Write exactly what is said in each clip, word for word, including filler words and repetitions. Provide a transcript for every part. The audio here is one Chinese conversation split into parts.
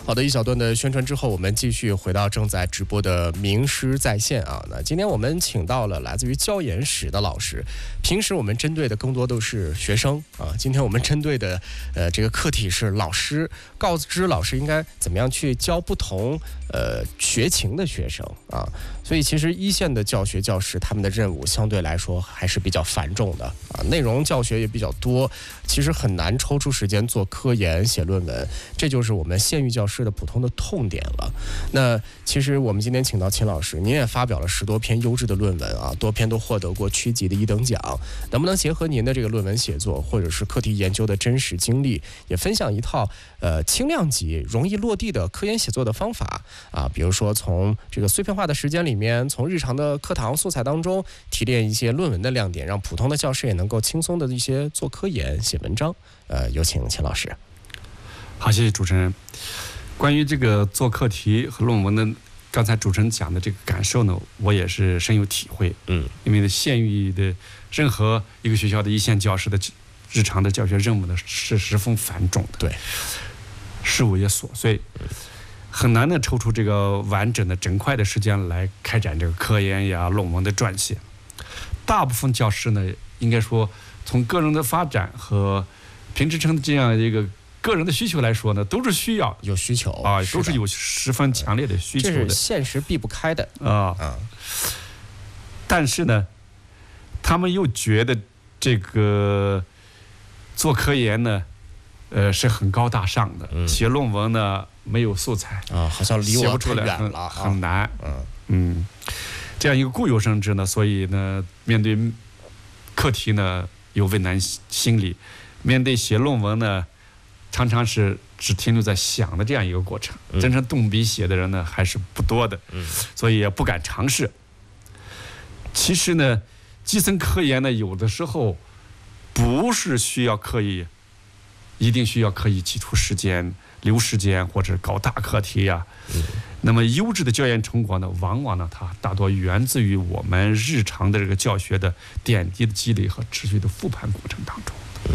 好的，一小段的宣传之后，我们继续回到正在直播的名师在线啊。那今天我们请到了来自于教研室的老师，平时我们针对的更多都是学生啊，今天我们针对的呃这个课题是老师，告知老师应该怎么样去教不同呃学情的学生啊。所以其实一线的教学教师他们的任务相对来说还是比较繁重的啊，内容教学也比较多，其实很难抽出时间做科研写论文，这就是我们县域教师的普通的痛点了。那其实我们今天请到秦老师，您也发表了十多篇优质的论文啊，多篇都获得过区级的一等奖。能不能结合您的这个论文写作或者是课题研究的真实经历，也分享一套呃轻量级、容易落地的科研写作的方法啊？比如说从这个碎片化的时间里面，从日常的课堂素材当中提炼一些论文的亮点，让普通的教师也能够轻松的一些做科研、写文章。呃，有请秦老师。 好，谢谢主持人。关于这个做课题和论文的，刚才主持人讲的这个感受呢，我也是深有体会。嗯，因为呢，县域的任何一个学校的一线教师的日常的教学任务呢，是十分繁重的。 对， 事务也琐碎，很难的抽出这个完整的整块的时间来开展这个科研呀、论文的撰写。大部分教师呢，应该说从个人的发展和评职称这样一个个人的需求来说呢，都是需要有需求啊，都是有十分强烈的需求的， 这是现实避不开的啊。 啊但是呢，他们又觉得这个做科研呢，呃，是很高大上的，嗯、写论文呢没有素材啊，好像离我太远了， 很, 很难。 嗯嗯，这样一个固有认知呢，所以呢，面对课题呢有畏难心理，面对写论文呢，常常是只停留在想的这样一个过程，嗯、真正动笔写的人呢还是不多的，嗯、所以也不敢尝试。其实呢，基层科研呢，有的时候不是需要刻意，一定需要刻意挤出时间、留时间或者搞大课题呀、啊。嗯、那么优质的教研成果呢，往往呢，它大多源自于我们日常的这个教学的点滴的积累和持续的复盘过程当中。嗯。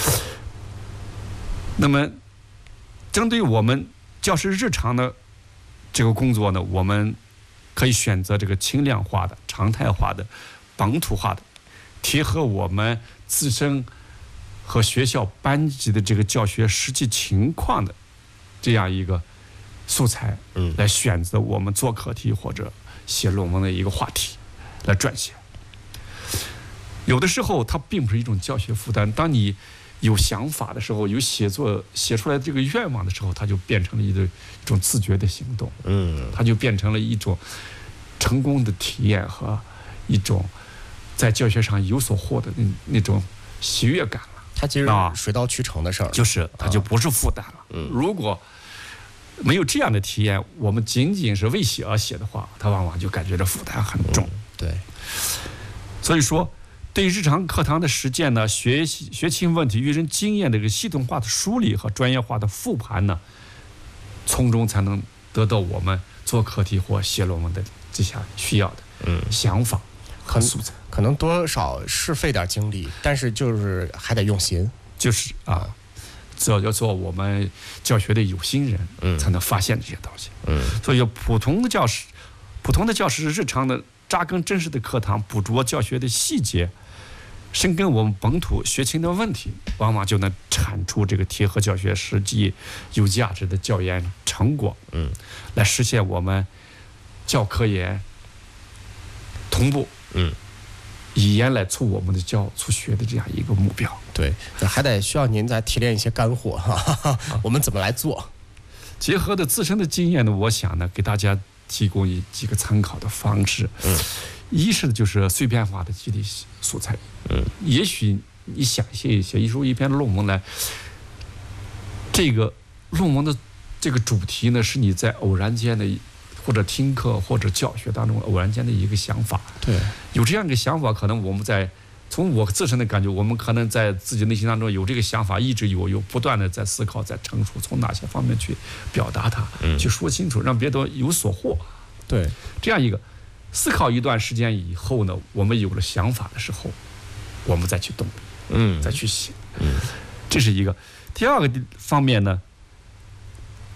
那么，针对我们教师日常的这个工作呢，我们可以选择这个轻量化的、常态化的、本土化的，贴合我们自身和学校班级的这个教学实际情况的这样一个素材，嗯，来选择我们做课题或者写论文的一个话题来撰写。有的时候它并不是一种教学负担，当你有想法的时候，有写作写出来这个愿望的时候，它就变成了一种一种自觉的行动，嗯，它就变成了一种成功的体验和一种在教学上有所获得的那种喜悦感了。 它其实水到渠成的事儿， 就是它就不是负担了。嗯，如果没有这样的体验，我们仅仅是为写而写的话，它往往就感觉这负担很重。 嗯、对， 所以说。对日常课堂的实践呢，学习学情问题、育人经验的这个系统化的梳理和专业化的复盘呢，从中才能得到我们做课题或写论文的这些需要的嗯想法和素材。 可能多少是费点精力，但是就是还得用心， 就是啊，只要要做我们教学的有心人，嗯，才能发现这些东西。嗯，所以普通的教师，普通的教师日常的扎根真实的课堂，捕捉教学的细节。深耕我们本土学情的问题，往往就能产出这个贴合教学实际、有价值的教研成果，嗯，来实现我们教科研同步，嗯，以研来促我们的教促学的这样一个目标。 对，还得需要您再提炼一些干货哈，我们怎么来做？ 结合的自身的经验呢，我想呢，给大家提供一几个参考的方式，嗯。一是就是碎片化的积累素材，嗯，也许你想写写一出一篇论文来，这个论文的这个主题呢，是你在偶然间的或者听课或者教学当中偶然间的一个想法， 对， 有这样一个想法，可能我们在从我自身的感觉，我们可能在自己内心当中有这个想法，一直有有不断的在思考，在陈述，从哪些方面去表达它，嗯，去说清楚，让别人有所获， 对， 这样一个。思考一段时间以后呢，我们有了想法的时候，我们再去动，嗯，再去写，嗯，这是一个。第二个方面呢，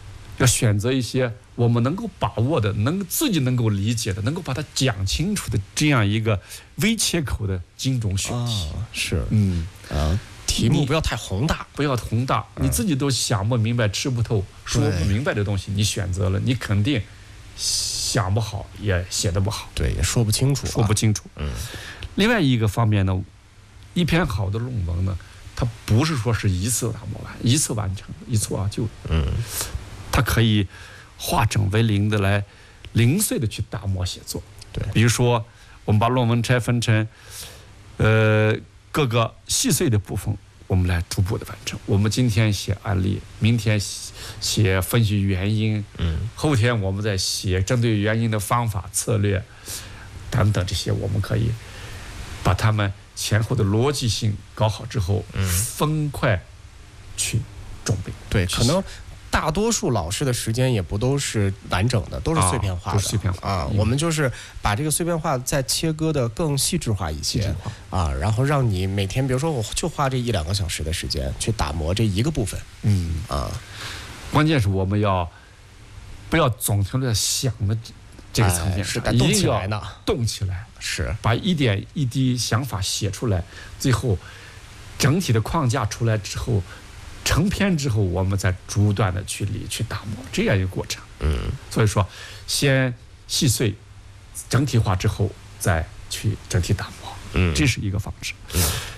要选择一些我们能够把握的、能自己能够理解的、能够把它讲清楚的这样一个微切口的精种选题。 哦、是， 嗯啊，题目不要太宏大， 不要宏大，你自己都想不明白、吃不透、说不明白的东西，你选择了，你肯定想不好，也写得不好， 对，也说不清楚、啊， 说不清楚。 嗯。 另外一个方面呢，一篇好的论文呢，它不是说是一次打磨完、一次完成、一蹴而就， 嗯， 它可以化整为零的来零碎的去打磨写作。 对， 比如说我们把论文拆分成呃各个细碎的部分，我们来逐步的完成。我们今天写案例，明天写分析原因， 嗯， 后天我们再写针对原因的方法、策略等等，这些我们可以把它们前后的逻辑性搞好之后， 嗯， 分块去准备。 对，可能大多数老师的时间也不都是完整的，都是碎片化的。 啊、碎片化啊、嗯，我们就是把这个碎片化再切割的更细致化一些啊，然后让你每天，比如说我就花这一两个小时的时间去打磨这一个部分。 嗯啊， 关键是我们要不要总停留在想的这个层面上， 哎、是动起来呢， 动起来， 是把一点一滴想法写出来，最后整体的框架出来之后。成篇之后，我们再逐段的去理、去打磨，这样一个过程。 嗯， 所以说，先细碎、整体化之后，再去整体打磨。 嗯， 这是一个方式。 嗯。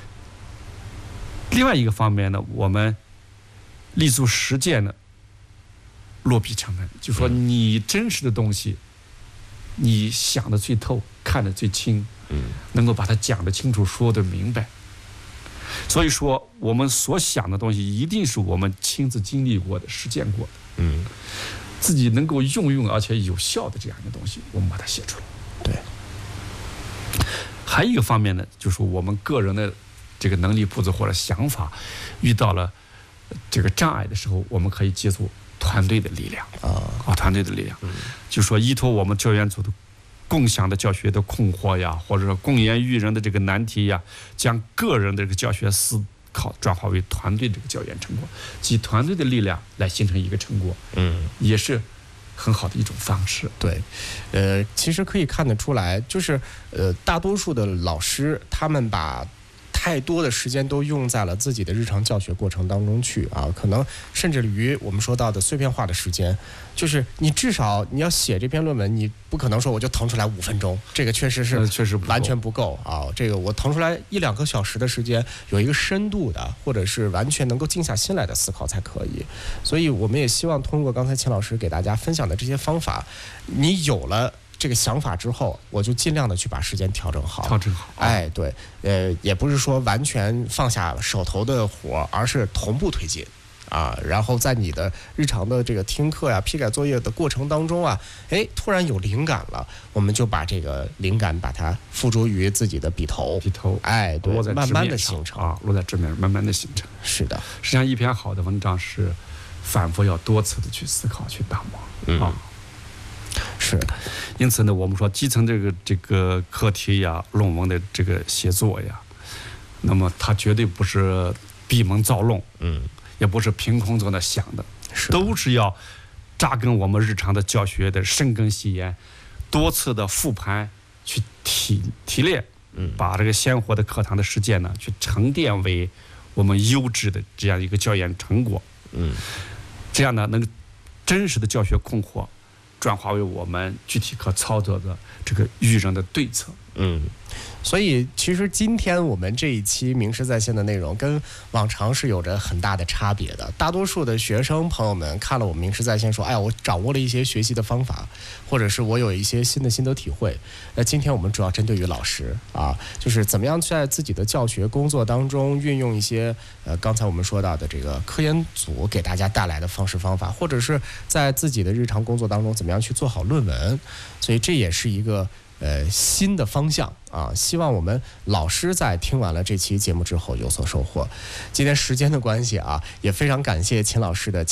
另外一个方面呢，我们立足实践呢，落笔成文，就说你真实的东西，你想的最透，看得最清， 嗯， 能够把它讲得清楚，说得明白。所以说，我们所想的东西一定是我们亲自经历过的、实践过的， 嗯， 自己能够用用而且有效的这样一个东西，我们把它写出来。 对。 还有一个方面呢，就是我们个人的这个能力不足或者想法遇到了这个障碍的时候，我们可以借助团队的力量啊啊，团队的力量， 嗯， 就说依托我们教研组的。共享的教学的困惑呀，或者说共研育人的这个难题呀，将个人的这个教学思考转化为团队这个教研成果，集团队的力量来形成一个成果， 嗯， 也是很好的一种方式。 对，呃，其实可以看得出来，就是呃，大多数的老师他们把太多的时间都用在了自己的日常教学过程当中去啊，可能甚至于我们说到的碎片化的时间，就是你至少你要写这篇论文，你不可能说我就腾出来五分钟，这个确实是确实完全不够啊。这个我腾出来一两个小时的时间，有一个深度的，或者是完全能够静下心来的思考才可以。所以我们也希望通过刚才秦老师给大家分享的这些方法，你有了这个想法之后，我就尽量的去把时间调整好。 调整好。 哎，对，呃，也不是说完全放下手头的活，而是同步推进。啊，然后在你的日常的这个听课呀、批改作业的过程当中啊，哎，突然有灵感了，我们就把这个灵感把它付诸于自己的笔头， 笔头， 哎，对，慢慢的形成啊，落在纸面，慢慢的形成。 是的， 实际上一篇好的文章是反复要多次的去思考、去打磨， 嗯、 啊， 是。 因此呢，我们说基层这个这个课题呀、论文的这个写作呀，那么它绝对不是闭门造论， 嗯。 也不是凭空在那想的， 是都是要扎根我们日常的教学的深耕细研，多次的复盘去提提炼， 嗯， 把这个鲜活的课堂的实践呢，去沉淀为我们优质的这样一个教研成果， 嗯， 这样呢，能真实的教学困惑转化为我们具体可操作的这个育人的对策， 嗯。所以，其实今天我们这一期名师在线的内容跟往常是有着很大的差别的。大多数的学生朋友们看了我们名师在线，说：“哎呀，我掌握了一些学习的方法，或者是我有一些新的心得体会。”那今天我们主要针对于老师啊，就是怎么样在自己的教学工作当中运用一些呃刚才我们说到的这个科研组给大家带来的方式方法，或者是在自己的日常工作当中怎么样去做好论文。所以这也是一个。呃，新的方向啊，希望我们老师在听完了这期节目之后有所收获。今天时间的关系啊，也非常感谢秦老师的。